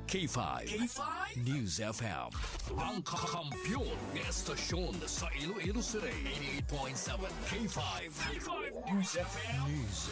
K5 News FM. Ang kakampiyon ng estasyon sa Iloilo City. 88.7 K5 News FM. News